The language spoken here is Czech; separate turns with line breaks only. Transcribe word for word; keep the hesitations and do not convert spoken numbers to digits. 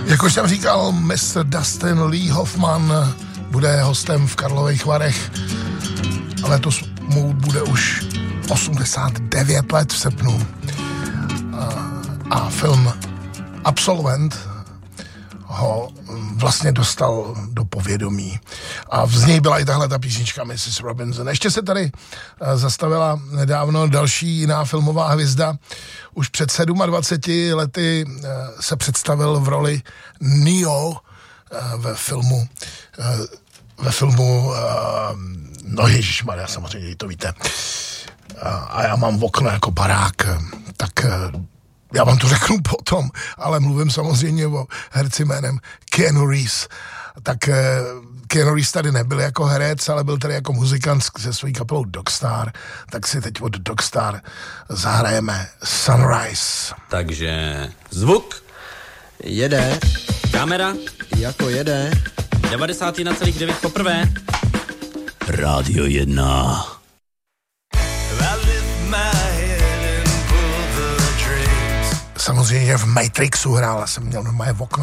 Jak už jsem říkal, mister Dustin Lee Hoffman bude hostem v Karlových Varech. Letos mu bude už osmdesát devět let v srpnu. A, a film Absolvent ho vlastně dostal do povědomí. A z něj byla i tahle ta písnička missus Robinson. Ještě se tady zastavila nedávno další jiná filmová hvězda. Už před dvaceti sedmi lety se představil v roli Neo ve filmu ve filmu no ježišmarja, samozřejmě to víte. A já mám okno jako barák, tak já vám to řeknu potom, ale mluvím samozřejmě o herci jménem Keanu Reeves. Tak Keanu Reeves tady nebyl jako herec, ale byl tady jako muzikant se svojí kapelou Dogstar. Tak si teď od Dogstar zahrajeme Sunrise.
Takže zvuk
jede,
kamera
jako jede,
devadesát jedna celá devět poprvé.
Rádio jedna.
Samozřejmě v Matrixu hrála jsem měl normálně v okno.